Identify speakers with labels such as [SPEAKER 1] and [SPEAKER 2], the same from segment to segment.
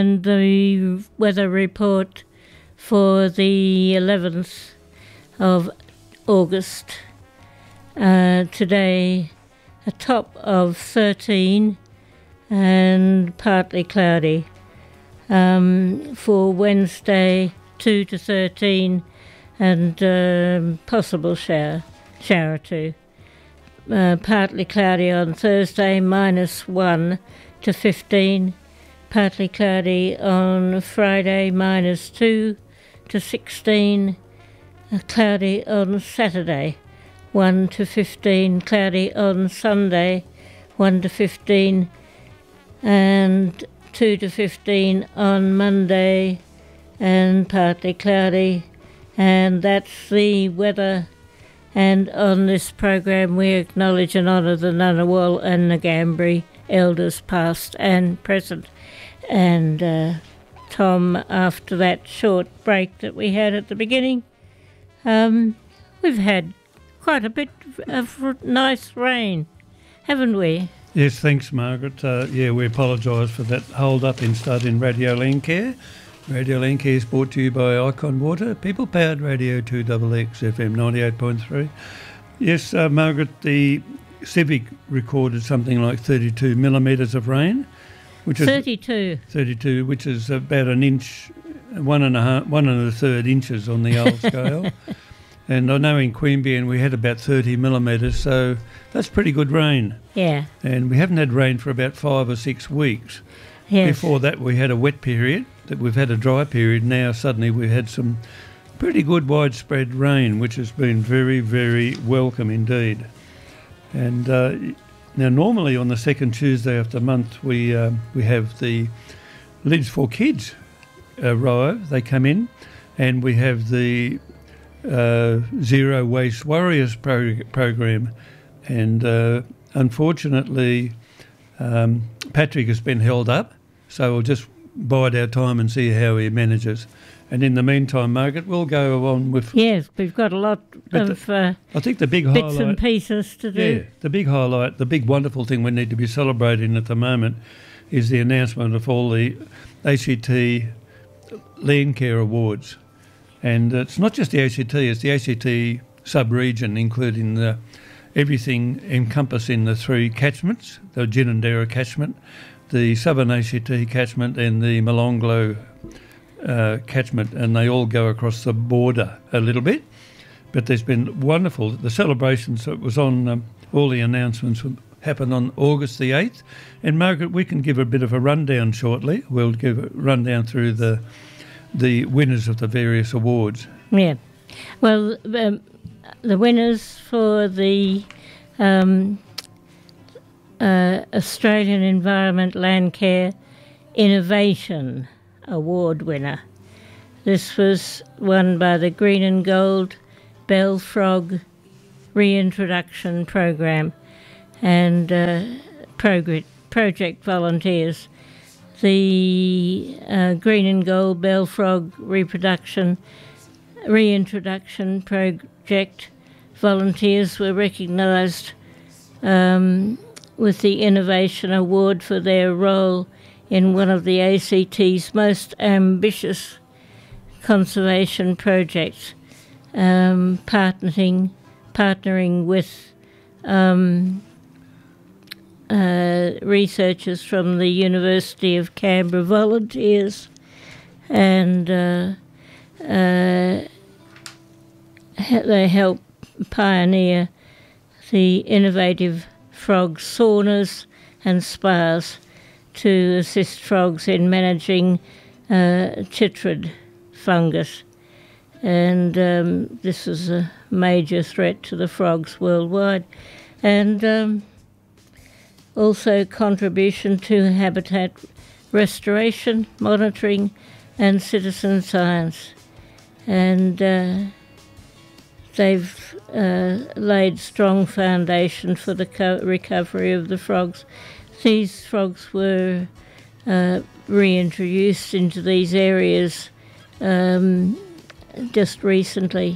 [SPEAKER 1] And the weather report for the 11th of August. Today, a top of 13 and partly cloudy. For Wednesday, 2 to 13 and possible shower too. Partly cloudy on Thursday, -1 to 15. Partly cloudy on Friday, -2 to 16. Cloudy on Saturday, 1 to 15. Cloudy on Sunday, 1 to 15. And 2 to 15 on Monday, and partly cloudy. And that's the weather. And on this program we acknowledge and honour the Ngunnawal and Ngambri elders past and present. And Tom, after that short break that we had at the beginning, we've had quite a bit of nice rain, haven't we?
[SPEAKER 2] Yes, thanks, Margaret. We apologise for that hold-up in studying Radio Landcare. Radio Landcare is brought to you by Icon Water, people-powered Radio 2XX FM 98.3. Yes, Margaret, the Civic recorded something like 32 millimetres of rain. Which is 32, which is about an inch, 1 1/3 inches on the old scale. And I know in Queanbeyan we had about 30 millimetres, so that's pretty good rain.
[SPEAKER 1] Yeah.
[SPEAKER 2] And we haven't had rain for about 5 or 6 weeks.
[SPEAKER 1] Yes.
[SPEAKER 2] Before that we had a wet period, that we've had a dry period. Now suddenly we've had some pretty good widespread rain, which has been very, very welcome indeed. And now, normally on the second Tuesday of the month, we have the Lids for Kids arrive. They come in, and we have the Zero Waste Warriors program. And unfortunately, Patrick has been held up, so we'll just bide our time and see how he manages. And in the meantime, Margaret, we'll go on with...
[SPEAKER 1] Yes, we've got a lot of
[SPEAKER 2] I think the big
[SPEAKER 1] bits and pieces to do.
[SPEAKER 2] Yeah, the big highlight, the big wonderful thing we need to be celebrating at the moment is the announcement of all the ACT Landcare Awards. And it's not just the ACT, it's the ACT sub-region, including everything encompassing the 3 catchments, the Ginninderra catchment, the Southern ACT catchment and the Molonglo catchment, and they all go across the border a little bit. But there's been wonderful, the celebrations that was on, all the announcements happened on August the 8th. And Margaret, we can give a bit of a rundown shortly. We'll give a rundown through the winners of the various awards.
[SPEAKER 1] Yeah. Well, the winners for the Australian Environment Landcare Innovation Award winner. This was won by the Green and Gold Bell Frog Reintroduction Program and project volunteers. The Green and Gold Bell Frog Reintroduction Project volunteers were recognised with the Innovation Award for their role in one of the ACT's most ambitious conservation projects, partnering with researchers from the University of Canberra volunteers, and they help pioneer the innovative frog saunas and spas to assist frogs in managing chytrid fungus. And this is a major threat to the frogs worldwide. And also contribution to habitat restoration, monitoring and citizen science. And they've laid strong foundation for the recovery of the frogs. These frogs were reintroduced into these areas just recently.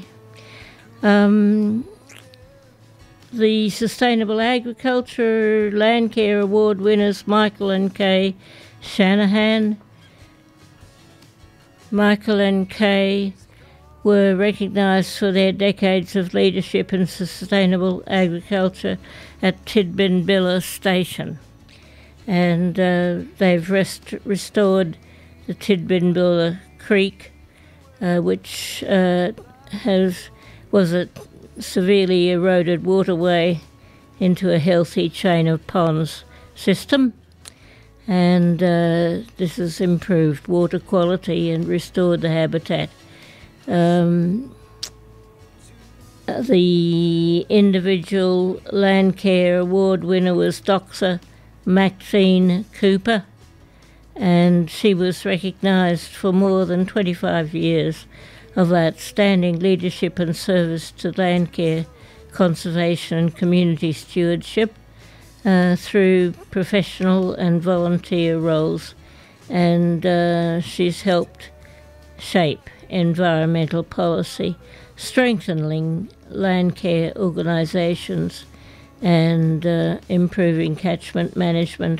[SPEAKER 1] The Sustainable Agriculture Landcare Award winners Michael and Kay Shanahan Michael and Kay were recognised for their decades of leadership in sustainable agriculture at Tidbinbilla Station. And they've restored the Tidbinbilla Creek, which was a severely eroded waterway into a healthy chain of ponds system. And this has improved water quality and restored the habitat. The individual Landcare Award winner was Dr. Maxine Cooper, and she was recognised for more than 25 years of outstanding leadership and service to landcare, conservation and community stewardship through professional and volunteer roles, and she's helped shape environmental policy, strengthening landcare organisations and improving catchment management,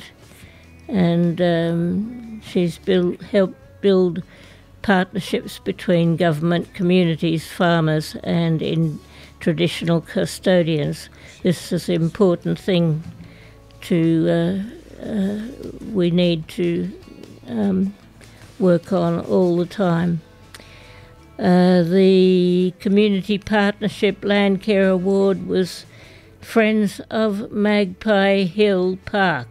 [SPEAKER 1] and she's helped build partnerships between government, communities, farmers and in traditional custodians. This is an important thing we need to work on all the time. The Community Partnership Landcare Award was Friends of Magpie Hill Park.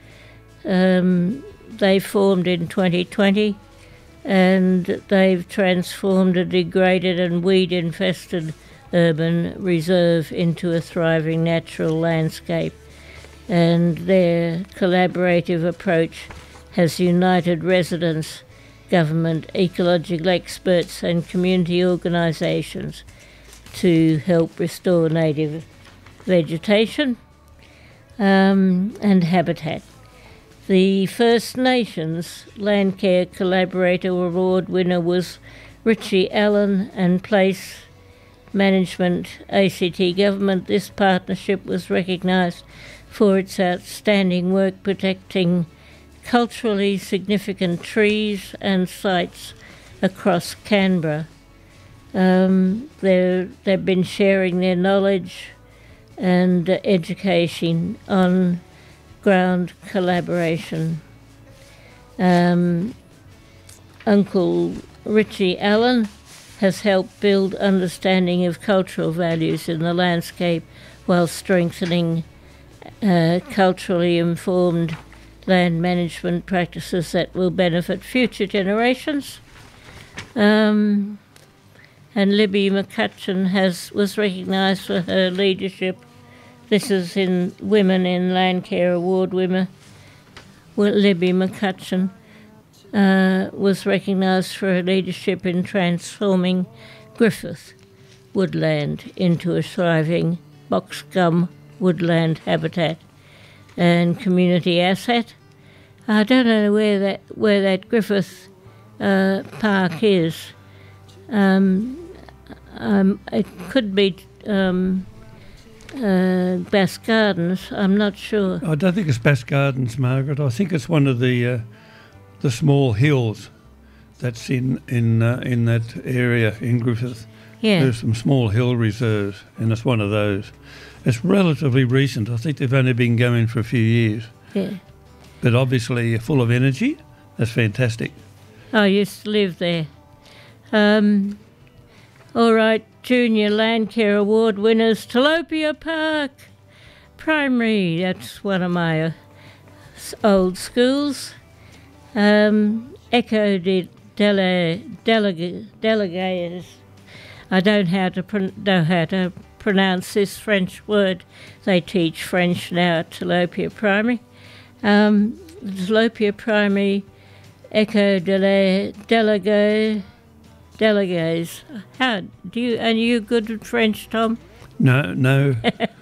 [SPEAKER 1] They formed in 2020, and they've transformed a degraded and weed-infested urban reserve into a thriving natural landscape. And their collaborative approach has united residents, government, ecological experts and community organisations to help restore native vegetation and habitat. The First Nations Landcare Collaborator Award winner was Richie Allen and Place Management ACT Government. This partnership was recognised for its outstanding work protecting culturally significant trees and sites across Canberra. They've been sharing their knowledge and education on ground collaboration. Uncle Richie Allen has helped build understanding of cultural values in the landscape while strengthening culturally informed land management practices that will benefit future generations. And Libby McCutcheon was recognised for her leadership. This is in Women in Landcare Award winner. Libby McCutcheon was recognised for her leadership in transforming Griffith woodland into a thriving boxgum woodland habitat and community asset. I don't know where that Griffith Park is. It could be Bass Gardens. I'm not sure.
[SPEAKER 2] I don't think it's Bass Gardens, Margaret. I think it's one of the small hills that's in that area in Griffith.
[SPEAKER 1] Yeah.
[SPEAKER 2] There's some small hill reserves, and it's one of those. It's relatively recent. I think they've only been going for a few years.
[SPEAKER 1] Yeah.
[SPEAKER 2] But obviously full of energy. That's fantastic.
[SPEAKER 1] I used to live there. All right, Junior Landcare Award winners, Tilapia Park Primary. That's one of my old schools. Echo de Delegates. I don't know how to pronounce this French word. They teach French now at Tilapia Primary. Tilapia Primary, Echo de Delegates. How do you? Are you good at French, Tom?
[SPEAKER 2] No. No.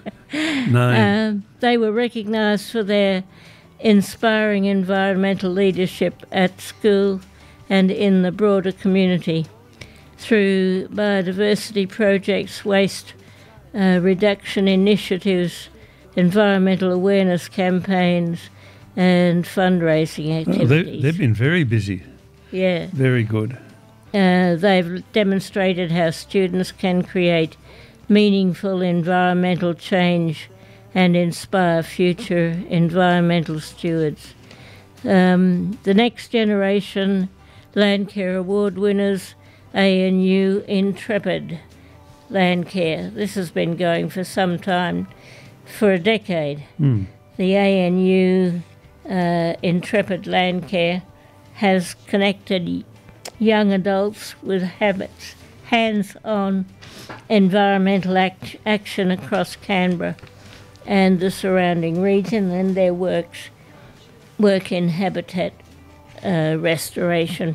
[SPEAKER 1] They were recognised for their inspiring environmental leadership at school and in the broader community through biodiversity projects, waste reduction initiatives, environmental awareness campaigns and fundraising activities.
[SPEAKER 2] They've been very busy.
[SPEAKER 1] Yeah.
[SPEAKER 2] Very good.
[SPEAKER 1] they've demonstrated how students can create meaningful environmental change and inspire future environmental stewards. The Next Generation Landcare Award winners, ANU Intrepid Landcare. This has been going for some time, for a decade. The ANU Intrepid Landcare has connected young adults with habits, hands-on environmental action across Canberra and the surrounding region, and their work in habitat restoration,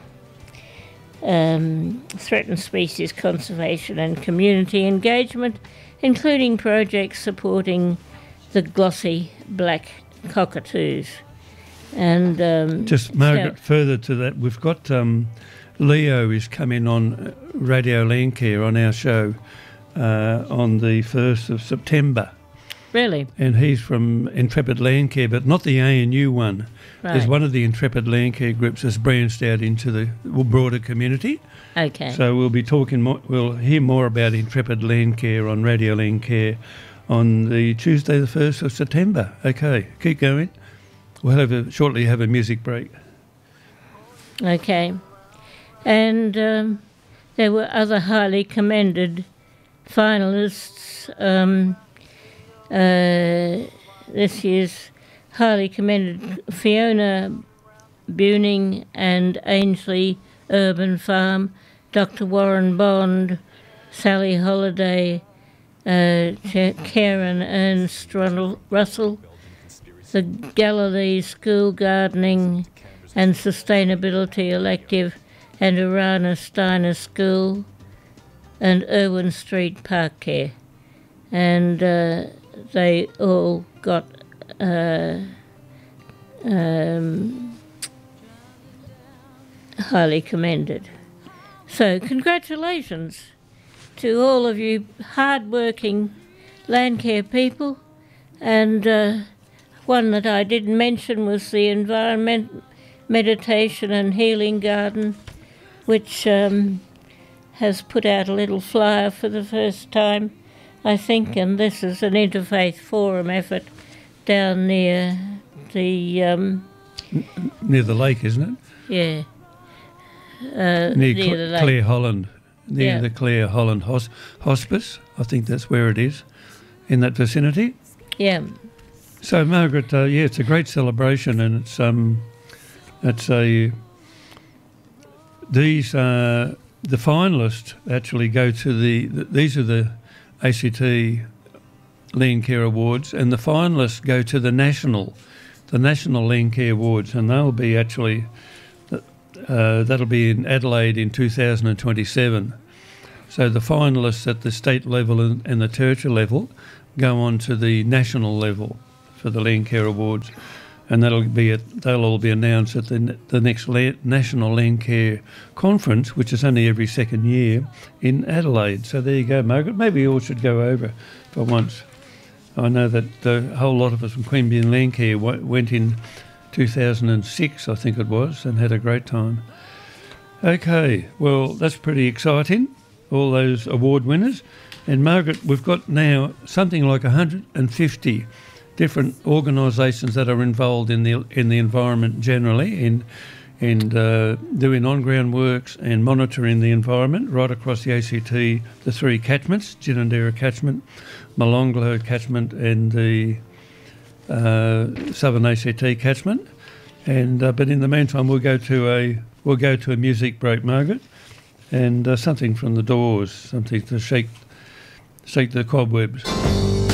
[SPEAKER 1] threatened species conservation and community engagement, including projects supporting the glossy black cockatoos. And
[SPEAKER 2] just Margaret, further to that, we've got Leo is coming on Radio Landcare on our show on the 1st of September.
[SPEAKER 1] Really?
[SPEAKER 2] And he's from Intrepid Landcare, but not the ANU one.
[SPEAKER 1] Right.
[SPEAKER 2] There's one of the Intrepid Landcare groups that's branched out into the broader community.
[SPEAKER 1] Okay.
[SPEAKER 2] So we'll be talking more, we'll hear more about Intrepid Landcare on Radio Landcare on the Tuesday the 1st of September. Okay, keep going. We'll shortly have a music break.
[SPEAKER 1] Okay. And there were other highly commended finalists. This year's highly commended Fiona Buning and Ainsley Urban Farm, Dr. Warren Bond, Sally Holiday, Karen Ernst Russell, the Galilee School Gardening and Sustainability Elective, and Urana Steiner School, and Irwin Street Park Care. And they all got highly commended. So congratulations to all of you hard-working Landcare people. And one that I didn't mention was the Environment Meditation and Healing Garden, which has put out a little flyer for the first time, I think, and this is an interfaith forum effort down near the...
[SPEAKER 2] near the lake, isn't it?
[SPEAKER 1] Yeah.
[SPEAKER 2] Near
[SPEAKER 1] the lake.
[SPEAKER 2] Clare Holland. Near
[SPEAKER 1] Yeah.
[SPEAKER 2] the Clare Holland Hospice. I think that's where it is, in that vicinity.
[SPEAKER 1] Yeah.
[SPEAKER 2] So, Margaret, yeah, it's a great celebration, and these the finalists actually go to these are the ACT Landcare Awards, and the finalists go to the National Landcare Awards, and they'll be actually that'll be in Adelaide in 2027. So the finalists at the state level and the territory level go on to the national level for the Landcare Awards, and they'll all be announced at the next National Landcare Conference, which is only every second year in Adelaide. So there you go, Margaret. Maybe you all should go over for once. I know that a whole lot of us from Queanbeyan Landcare went in 2006, I think it was, and had a great time. Okay, well, that's pretty exciting, all those award winners. And Margaret, we've got now something like 150 different organisations that are involved in the environment generally, in doing on-ground works and monitoring the environment right across the ACT, the three catchments, Ginninderra catchment, Molonglo catchment, and the Southern ACT catchment. And but in the meantime, we'll go to a music break, Margaret, and something from the Doors, something to shake the cobwebs.